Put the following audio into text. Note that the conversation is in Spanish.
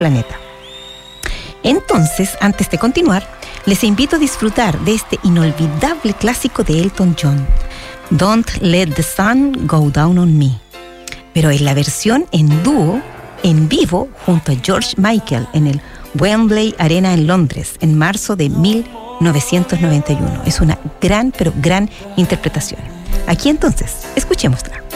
planeta. Entonces, antes de continuar, les invito a disfrutar de este inolvidable clásico de Elton John, Don't Let the Sun Go Down on Me, pero en la versión en dúo, en vivo, junto a George Michael en el Wembley Arena en Londres, en marzo de 1991. Es una gran, pero gran interpretación. Aquí entonces, escuchémosla.